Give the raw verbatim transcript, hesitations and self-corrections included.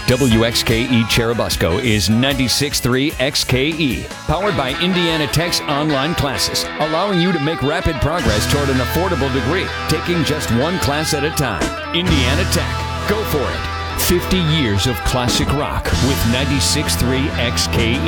W X K E Cherubusco is ninety-six point three X K E, powered by Indiana Tech's online classes, allowing you to make rapid progress toward an affordable degree, taking just one class at a time. Indiana Tech. Go for it. fifty years of classic rock with ninety-six point three X K